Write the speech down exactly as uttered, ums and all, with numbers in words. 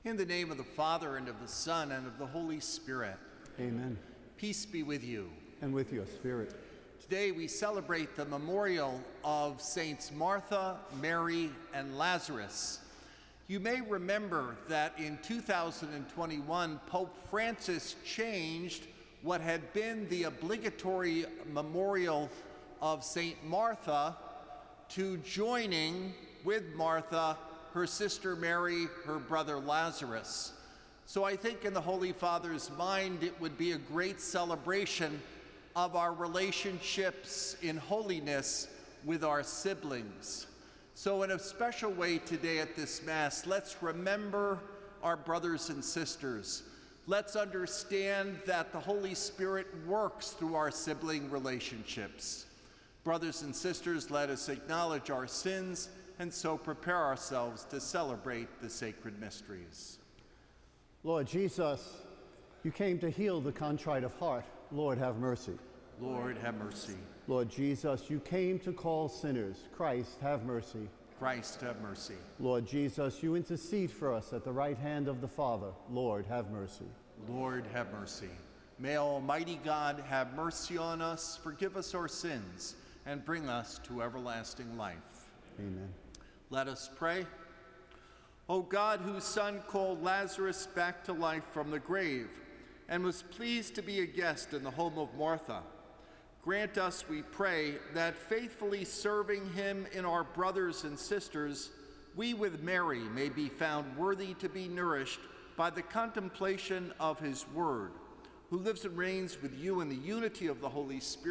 In the name of the Father, and of the Son, and of the Holy Spirit. Amen. Peace be with you. And with your spirit. Today we celebrate the memorial of Saints Martha, Mary, and Lazarus. You may remember that in two thousand twenty-one, Pope Francis changed what had been the obligatory memorial of Saint Martha to joining with Martha, her sister Mary, her brother Lazarus. So I think in the Holy Father's mind, it would be a great celebration of our relationships in holiness with our siblings. So in a special way today at this Mass, let's remember our brothers and sisters. Let's understand that the Holy Spirit works through our sibling relationships. Brothers and sisters, let us acknowledge our sins and so prepare ourselves to celebrate the sacred mysteries. Lord Jesus, you came to heal the contrite of heart. Lord, have mercy. Lord, have mercy. Lord Jesus, you came to call sinners. Christ, have mercy. Christ, have mercy. Lord Jesus, you intercede for us at the right hand of the Father. Lord, have mercy. Lord, have mercy. May Almighty God have mercy on us, forgive us our sins, and bring us to everlasting life. Amen. Let us pray. O God, whose Son called Lazarus back to life from the grave and was pleased to be a guest in the home of Martha, grant us, we pray, that faithfully serving him in our brothers and sisters, we with Mary may be found worthy to be nourished by the contemplation of his word, who lives and reigns with you in the unity of the Holy Spirit,